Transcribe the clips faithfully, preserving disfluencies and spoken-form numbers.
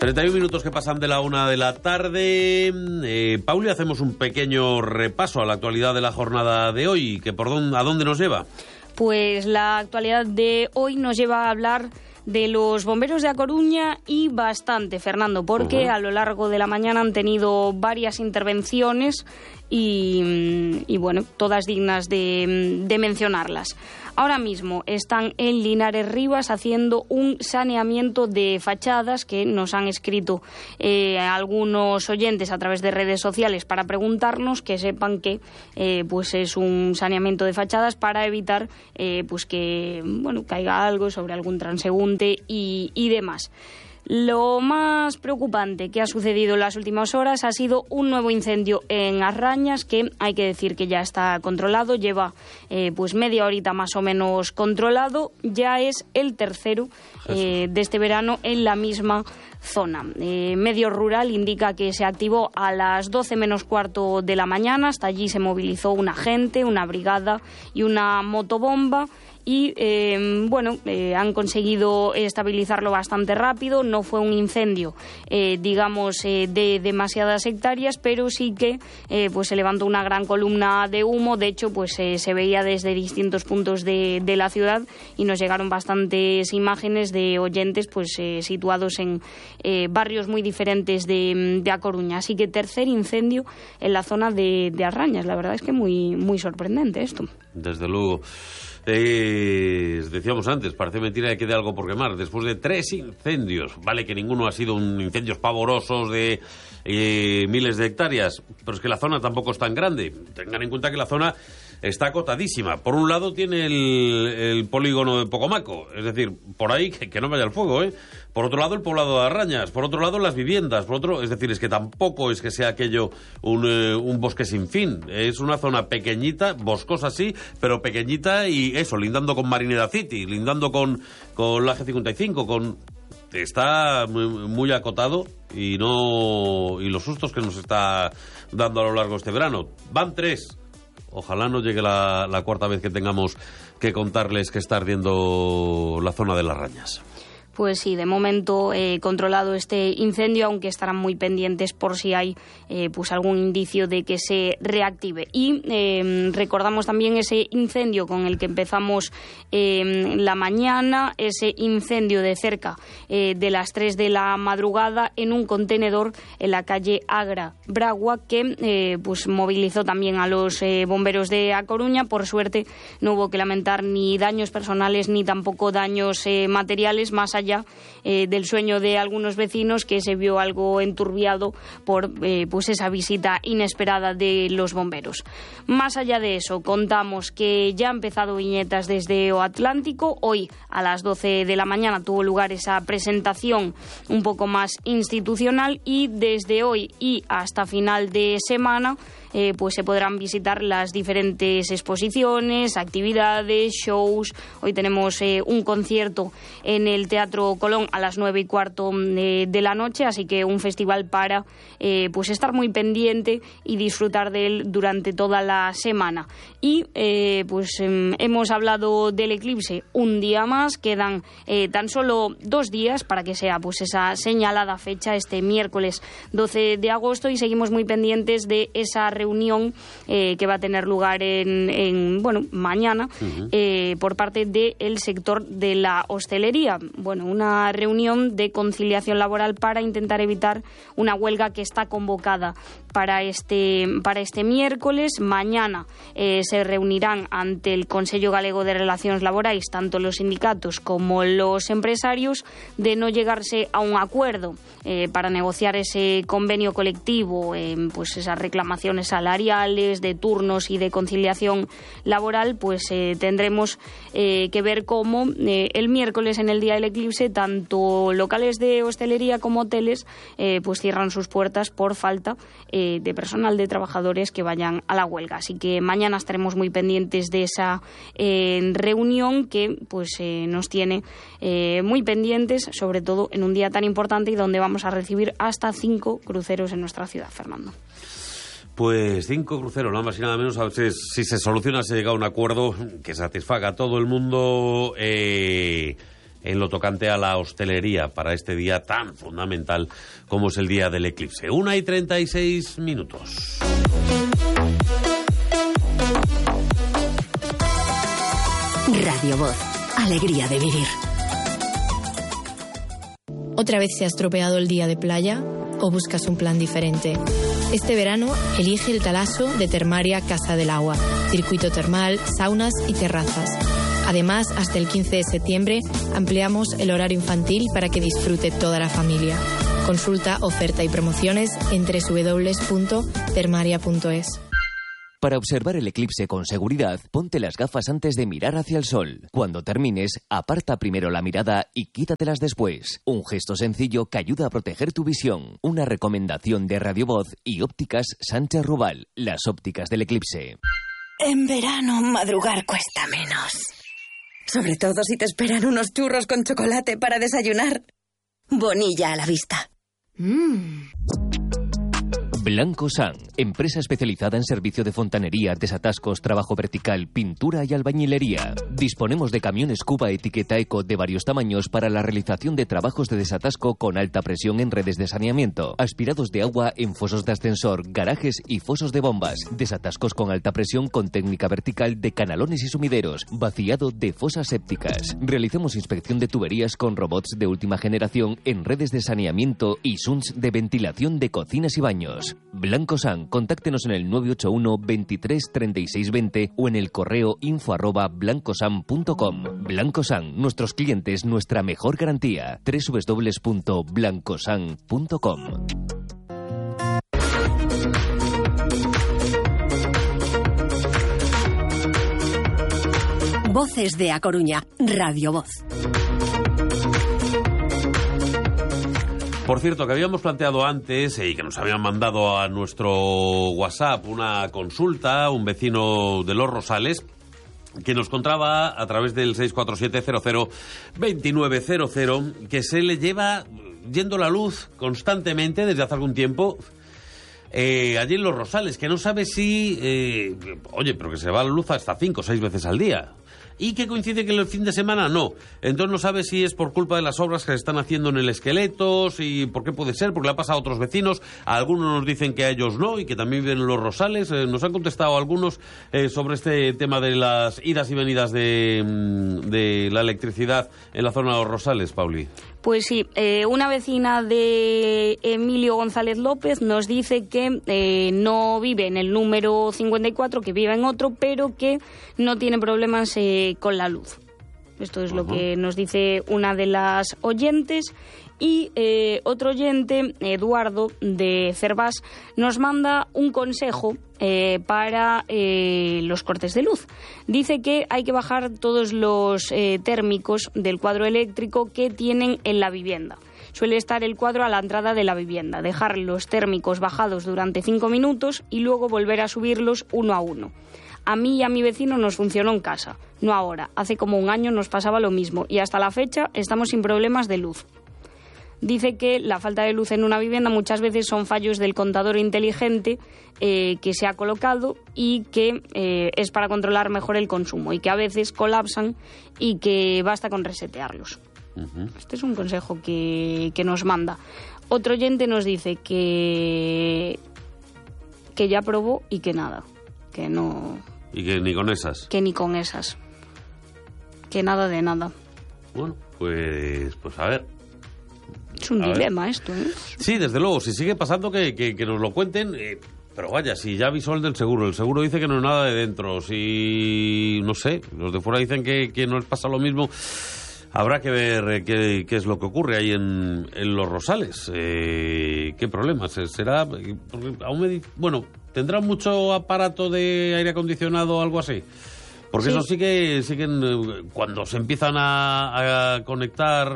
treinta y un minutos que pasan de la una de la tarde. Eh, Pauli, hacemos un pequeño repaso a la actualidad de la jornada de hoy. Que por dónde, ¿A dónde nos lleva? Pues la actualidad de hoy nos lleva a hablar de los bomberos de A Coruña y bastante, Fernando, porque uh-huh. a lo largo de la mañana han tenido varias intervenciones y, y bueno, todas dignas de, de mencionarlas. Ahora mismo están en Linares Rivas haciendo un saneamiento de fachadas que nos han escrito eh, algunos oyentes a través de redes sociales para preguntarnos, que sepan que eh, pues es un saneamiento de fachadas para evitar eh, pues que bueno caiga algo sobre algún transeúnte y, y demás. Lo más preocupante que ha sucedido en las últimas horas ha sido un nuevo incendio en Arrañas, que hay que decir que ya está controlado, lleva eh, pues media horita más o menos controlado, ya es el tercero eh, de este verano en la misma zona. Eh, Medio Rural indica que se activó a las doce menos cuarto de la mañana, hasta allí se movilizó un agente, una brigada y una motobomba. Y, eh, bueno, eh, han conseguido estabilizarlo bastante rápido. No fue un incendio, eh, digamos, eh, de demasiadas hectáreas, pero sí que eh, pues se levantó una gran columna de humo. De hecho, pues eh, se veía desde distintos puntos de, de la ciudad y nos llegaron bastantes imágenes de oyentes pues eh, situados en eh, barrios muy diferentes de, de A Coruña. Así que tercer incendio en la zona de, de Arrañas. La verdad es que muy, muy sorprendente esto. Desde luego. Eh, decíamos antes, parece mentira que quede algo por quemar. Después de tres incendios, vale que ninguno ha sido un incendios pavorosos de eh, miles de hectáreas, pero es que la zona tampoco es tan grande. Tengan en cuenta que la zona está acotadísima. Por un lado tiene el, el polígono de Pocomaco, es decir, por ahí que, que no vaya el fuego, ¿eh? Por otro lado el poblado de Arrañas, por otro lado las viviendas, por otro, es decir, es que tampoco es que sea aquello un, eh, un bosque sin fin. Es una zona pequeñita, boscosa sí, pero pequeñita y eso, lindando con Marinera City, lindando con, con la G cincuenta y cinco, con... Está muy, muy acotado y no y los sustos que nos está dando a lo largo de este verano. Van tres. Ojalá no llegue la, la cuarta vez que tengamos que contarles que está ardiendo la zona de las Rañas. Pues sí, de momento eh, controlado este incendio, aunque estarán muy pendientes por si hay eh, pues algún indicio de que se reactive. Y eh, recordamos también ese incendio con el que empezamos eh, la mañana, ese incendio de cerca eh, de las tres de la madrugada en un contenedor en la calle Agra Bragua, que eh, pues movilizó también a los eh, bomberos de A Coruña. Por suerte no hubo que lamentar ni daños personales ni tampoco daños eh, materiales, más allá ya eh, del sueño de algunos vecinos, que se vio algo enturbiado por eh, pues esa visita inesperada de los bomberos. Más allá de eso, contamos que ya ha empezado Viñetas desde O Atlántico. Hoy a las doce de la mañana tuvo lugar esa presentación un poco más institucional y desde hoy y hasta final de semana Eh, pues se podrán visitar las diferentes exposiciones, actividades, shows. Hoy tenemos eh, un concierto en el Teatro Colón a las nueve y cuarto de, de la noche, así que un festival para eh, pues estar muy pendiente y disfrutar de él durante toda la semana. Y eh, pues eh, hemos hablado del eclipse un día más, quedan eh, tan solo dos días para que sea pues esa señalada fecha, este miércoles doce de agosto, y seguimos muy pendientes de esa reunión eh, que va a tener lugar en, en bueno mañana uh-huh. eh, por parte del sector de la hostelería. Bueno, una reunión de conciliación laboral para intentar evitar una huelga que está convocada para este para este miércoles. Mañana eh, se reunirán ante el Consello Galego de Relacións Laborais tanto los sindicatos como los empresarios. De no llegarse a un acuerdo eh, para negociar ese convenio colectivo, eh, pues esas reclamaciones salariales, de turnos y de conciliación laboral, pues eh, tendremos eh, que ver cómo eh, el miércoles, en el día del eclipse, tanto locales de hostelería como hoteles eh, pues cierran sus puertas por falta eh, de personal, de trabajadores que vayan a la huelga. Así que mañana estaremos muy pendientes de esa eh, reunión que pues eh, nos tiene eh, muy pendientes, sobre todo en un día tan importante y donde vamos a recibir hasta cinco cruceros en nuestra ciudad, Fernando. Pues cinco cruceros, nada más y nada menos. A ver si, si se soluciona, se llega a un acuerdo que satisfaga a todo el mundo. Eh, en lo tocante a la hostelería para este día tan fundamental como es el día del eclipse. Una y treinta y seis minutos. Radio Voz, alegría de vivir. ¿Otra vez se ha estropeado el día de playa o buscas un plan diferente? Este verano elige el Talaso de Termaria Casa del Agua, circuito termal, saunas y terrazas. Además, hasta el quince de septiembre ampliamos el horario infantil para que disfrute toda la familia. Consulta oferta y promociones en doble u doble u doble u punto termaria punto es. Para observar el eclipse con seguridad, ponte las gafas antes de mirar hacia el sol. Cuando termines, aparta primero la mirada y quítatelas después. Un gesto sencillo que ayuda a proteger tu visión. Una recomendación de Radio Voz y Ópticas Sánchez Rubal, las ópticas del eclipse. En verano, madrugar cuesta menos. Sobre todo si te esperan unos churros con chocolate para desayunar. Bonilla a la vista. Mmm... Blanco San, empresa especializada en servicio de fontanería, desatascos, trabajo vertical, pintura y albañilería. Disponemos de camiones Cuba etiqueta Eco de varios tamaños para la realización de trabajos de desatasco con alta presión en redes de saneamiento, aspirados de agua en fosos de ascensor, garajes y fosos de bombas, desatascos con alta presión con técnica vertical de canalones y sumideros, vaciado de fosas sépticas. Realizamos inspección de tuberías con robots de última generación en redes de saneamiento y S U N S de ventilación de cocinas y baños. Blanco San, contáctenos en el nueve ocho uno, veintitrés, treinta y seis, veinte o en el correo info arroba blancosan punto com. Blanco San, nuestros clientes, nuestra mejor garantía. doble u doble u doble u punto blancosan punto com. Voces de A Coruña, Radio Voz. Por cierto, que habíamos planteado antes y que nos habían mandado a nuestro WhatsApp una consulta, un vecino de Los Rosales, que nos contaba a través del seis cuatro siete cero cero dos nueve cero cero que se le lleva yendo la luz constantemente desde hace algún tiempo eh, allí en Los Rosales, que no sabe si... Eh, oye, pero que se va la luz hasta cinco o seis veces al día. Y que coincide que el fin de semana no. Entonces no sabe si es por culpa de las obras que se están haciendo en el esqueleto, si por qué puede ser, porque le ha pasado a otros vecinos. A algunos nos dicen que a ellos no y que también viven en Los Rosales. Eh, nos han contestado algunos eh, sobre este tema de las idas y venidas de, de la electricidad en la zona de Los Rosales, Pauli. Pues sí, eh, una vecina de Emilio González López nos dice que eh, no vive en el número cincuenta y cuatro, que vive en otro, pero que no tiene problemas eh, con la luz. Esto es uh-huh. lo que nos dice una de las oyentes. Y eh, otro oyente, Eduardo, de Cervás, nos manda un consejo eh, para eh, los cortes de luz. Dice que hay que bajar todos los eh, térmicos del cuadro eléctrico que tienen en la vivienda. Suele estar el cuadro a la entrada de la vivienda. Dejar los térmicos bajados durante cinco minutos y luego volver a subirlos uno a uno. A mí y a mi vecino nos funcionó en casa, no ahora. Hace como un año nos pasaba lo mismo y hasta la fecha estamos sin problemas de luz. Dice que la falta de luz en una vivienda muchas veces son fallos del contador inteligente eh, que se ha colocado y que eh, es para controlar mejor el consumo y que a veces colapsan y que basta con resetearlos. Uh-huh. Este es un consejo que, que nos manda. Otro oyente nos dice que, que ya probó y que nada, que no... Y que ni con esas. Que ni con esas. Que nada de nada. Bueno, pues, pues a ver. Es un a dilema ver. esto, ¿eh? Sí, desde luego, si sigue pasando que, que, que nos lo cuenten, eh, pero vaya, si ya avisó el del seguro, el seguro dice que no es nada de dentro, si, no sé, los de fuera dicen que, que no les pasa lo mismo, habrá que ver eh, qué, qué es lo que ocurre ahí en, en Los Rosales, eh, qué problemas, será, porque aún me, bueno, ¿tendrán mucho aparato de aire acondicionado o algo así? Porque sí. Eso sí que, sí que cuando se empiezan a, a conectar...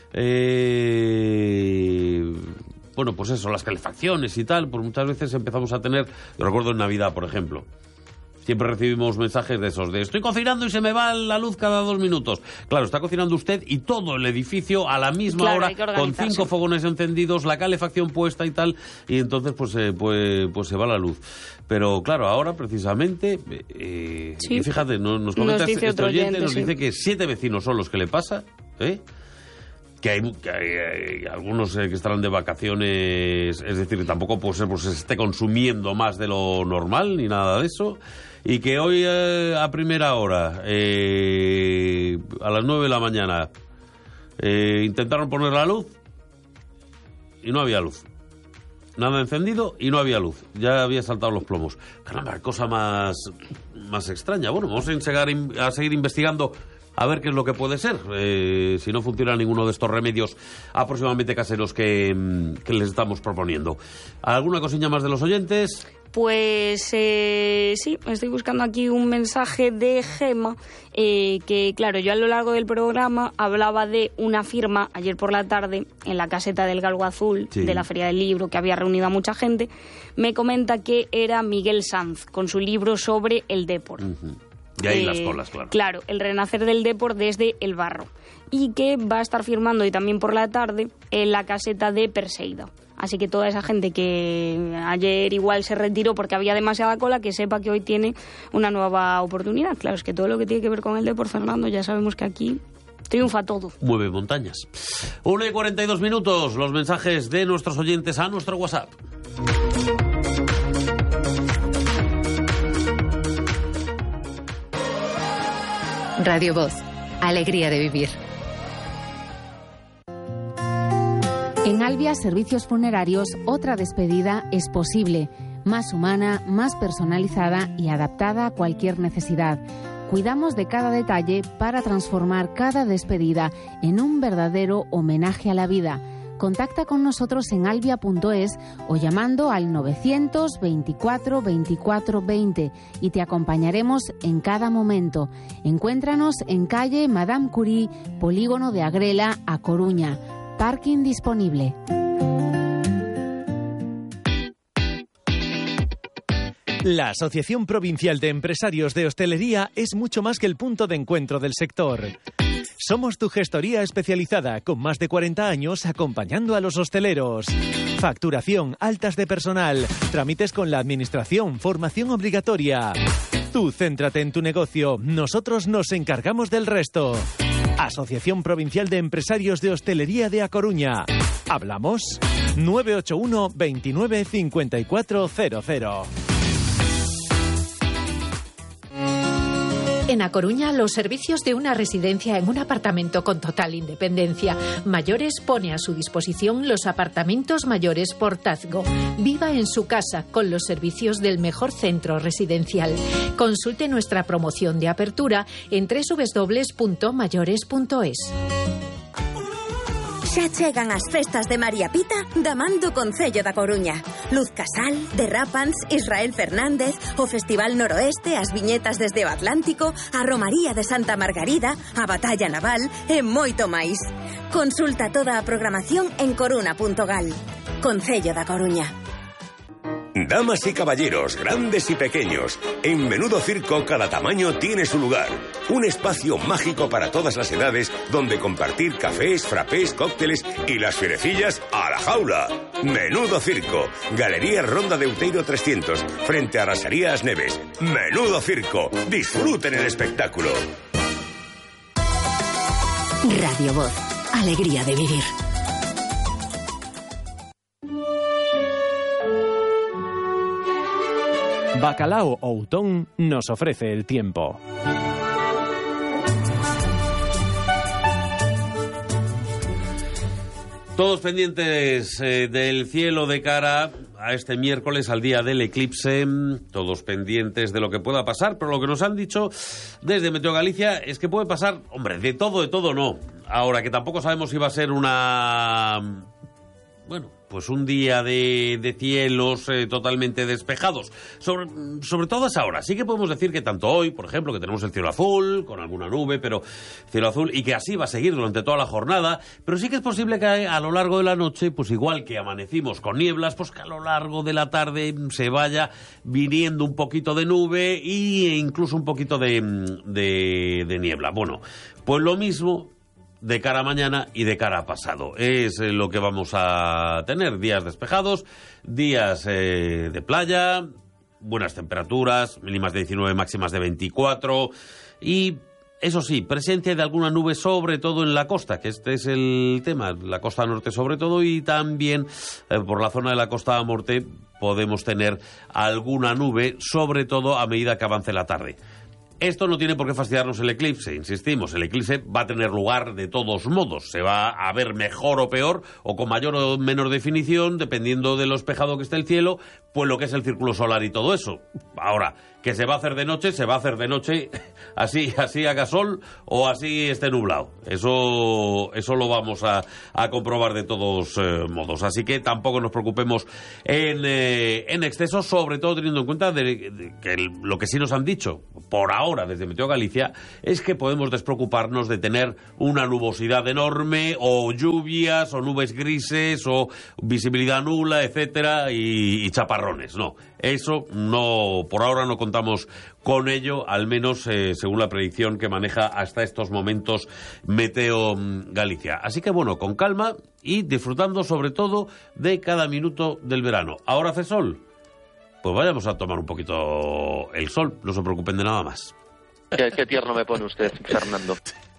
Eh, bueno, pues eso, las calefacciones y tal, pues muchas veces empezamos a tener, yo recuerdo en Navidad, por ejemplo, siempre recibimos mensajes de esos, de estoy cocinando y se me va la luz cada dos minutos. Claro, está cocinando usted y todo el edificio a la misma claro, hora, con cinco fogones encendidos, la calefacción puesta y tal, y entonces pues, eh, pues, pues se va la luz. Pero claro, ahora precisamente, eh, sí. y fíjate, nos, nos comenta nos este oyente, oyente, nos sí. dice que siete vecinos son los que le pasa. ¿eh? Que hay, que hay, hay algunos eh, que estarán de vacaciones, es decir, tampoco pues, pues, se esté consumiendo más de lo normal ni nada de eso, y que hoy eh, a primera hora, eh, a las nueve de la mañana, eh, intentaron poner la luz y no había luz. Nada encendido y no había luz. Ya había saltado los plomos. Caramba, cosa más, más extraña. Bueno, vamos a, ensegar, a seguir investigando a ver qué es lo que puede ser, eh, si no funciona ninguno de estos remedios aproximadamente caseros que, que les estamos proponiendo. ¿Alguna cosilla más de los oyentes? Pues eh, sí, estoy buscando aquí un mensaje de Gema, eh, que claro, yo a lo largo del programa hablaba de una firma ayer por la tarde en la caseta del Galgo Azul, sí, de la Feria del Libro, que había reunido a mucha gente. Me comenta que era Miguel Sanz, con su libro sobre el Depor. Uh-huh. Y ahí eh, las colas, claro. Claro, el renacer del Depor desde el barro. Y que va a estar firmando hoy también por la tarde en la caseta de Perseida. Así que toda esa gente que ayer igual se retiró porque había demasiada cola, que sepa que hoy tiene una nueva oportunidad. Claro, es que todo lo que tiene que ver con el Depor, Fernando, ya sabemos que aquí triunfa todo. Mueve montañas. una y cuarenta y dos minutos, los mensajes de nuestros oyentes a nuestro WhatsApp. Radio Voz, alegría de vivir. En Albia Servicios Funerarios, otra despedida es posible, más humana, más personalizada y adaptada a cualquier necesidad. Cuidamos de cada detalle para transformar cada despedida en un verdadero homenaje a la vida. Contacta con nosotros en albia punto es o llamando al novecientos veinticuatro veinticuatro veinte y te acompañaremos en cada momento. Encuéntranos en calle Madame Curie, Polígono de Agrela, A Coruña. Parking disponible. La Asociación Provincial de Empresarios de Hostelería es mucho más que el punto de encuentro del sector. Somos tu gestoría especializada, con más de cuarenta años acompañando a los hosteleros. Facturación, altas de personal, trámites con la administración, formación obligatoria. Tú céntrate en tu negocio, nosotros nos encargamos del resto. Asociación Provincial de Empresarios de Hostelería de A Coruña. ¿Hablamos? nueve ocho uno veintinueve cincuenta y cuatro cero cero. En A Coruña, los servicios de una residencia en un apartamento con total independencia. Mayores pone a su disposición los apartamentos mayores Portazgo. Viva en su casa con los servicios del mejor centro residencial. Consulte nuestra promoción de apertura en doble u doble u doble u punto mayores punto es. Xa chegan as festas de María Pita da man do Concello da Coruña. Luz Casal, Derrapans, Israel Fernández, o Festival Noroeste, as viñetas desde o Atlántico, a Romaría de Santa Margarida, a Batalla Naval e moito máis. Consulta toda a programación en coruna punto gal. Concello da Coruña. Damas y caballeros, grandes y pequeños, en Menudo Circo cada tamaño tiene su lugar. Un espacio mágico para todas las edades donde compartir cafés, frappés, cócteles y las fierecillas a la jaula. Menudo Circo, Galería Ronda de Outeiro trescientos, frente a Rasaría As Neves. Menudo Circo, disfruten el espectáculo. Radio Voz, alegría de vivir. Bacalao Outón nos ofrece el tiempo. Todos pendientes eh, del cielo de cara a este miércoles, al día del eclipse, todos pendientes de lo que pueda pasar, pero lo que nos han dicho desde Meteo Galicia es que puede pasar, hombre, de todo, de todo no. Ahora, que tampoco sabemos si va a ser una... bueno, pues un día de, de cielos eh, totalmente despejados. Sobre, sobre todo a esa hora. Sí que podemos decir que tanto hoy, por ejemplo, que tenemos el cielo azul, con alguna nube, pero cielo azul, y que así va a seguir durante toda la jornada. Pero sí que es posible que a, a lo largo de la noche, pues igual que amanecimos con nieblas, pues que a lo largo de la tarde se vaya viniendo un poquito de nube e incluso un poquito de, de, de niebla. Bueno, pues lo mismo de cara a mañana y de cara a pasado. Es eh, lo que vamos a tener. Días despejados, días eh, de playa, buenas temperaturas, mínimas de diecinueve, máximas de veinticuatro, y Eso sí, presencia de alguna nube sobre todo en la costa, que este es el tema, la costa norte sobre todo, y también eh, por la zona de la costa norte podemos tener alguna nube, sobre todo a medida que avance la tarde. Esto no tiene por qué fastidiarnos el eclipse, insistimos, el eclipse va a tener lugar de todos modos, se va a ver mejor o peor, o con mayor o menor definición, dependiendo de lo espejado que esté el cielo, pues lo que es el círculo solar y todo eso. Ahora, que se va a hacer de noche, se va a hacer de noche, así, así haga sol o así esté nublado. Eso, eso lo vamos a, a comprobar de todos eh, modos. Así que tampoco nos preocupemos en, eh, en exceso, sobre todo teniendo en cuenta de, de que el, lo que sí nos han dicho por ahora desde Meteo Galicia es que podemos despreocuparnos de tener una nubosidad enorme o lluvias o nubes grises o visibilidad nula, etcétera, y, y chaparrones. No, eso no, por ahora no contamos con ello, al menos eh, según la predicción que maneja hasta estos momentos Meteo Galicia. Así que bueno, con calma y disfrutando sobre todo de cada minuto del verano. ¿Ahora hace sol? Pues vayamos a tomar un poquito el sol, no se preocupen de nada más. Qué, qué tierno me pone usted, Fernando.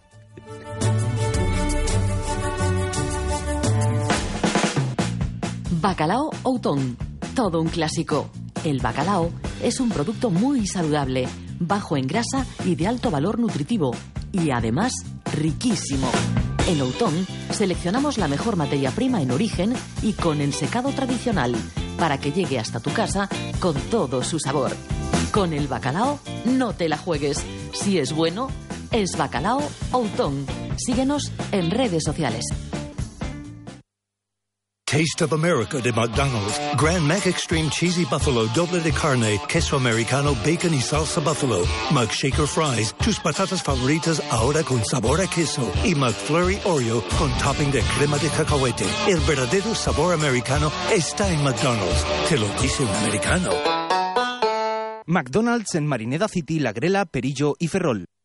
Bacalao Outón, todo un clásico. El bacalao es un producto muy saludable, bajo en grasa y de alto valor nutritivo, y además riquísimo. En Outón seleccionamos la mejor materia prima en origen y con el secado tradicional, para que llegue hasta tu casa con todo su sabor. Con el bacalao no te la juegues. Si es bueno, es Bacalao Outón. Síguenos en redes sociales. Taste of America de McDonald's. Grand Mac Extreme Cheesy Buffalo, doble de carne, queso americano, bacon y salsa buffalo. McShaker Fries, tus patatas favoritas ahora con sabor a queso. Y McFlurry Oreo con topping de crema de cacahuete. El verdadero sabor americano está en McDonald's. Te lo dice un americano. McDonald's en Marineda City, La Grela, Perillo y Ferrol.